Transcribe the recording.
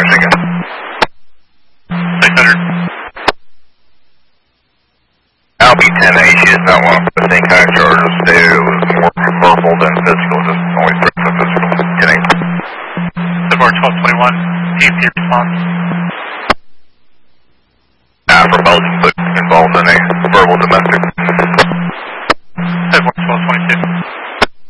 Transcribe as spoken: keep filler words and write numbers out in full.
Michigan. six hundred. Albie ten A, she does not want to put any kind of charges there. It was more verbal than physical, just only threats of physical. ten A. Support twelve twenty-one, P P response. Uh, from Belgium, but involved in a verbal domestic.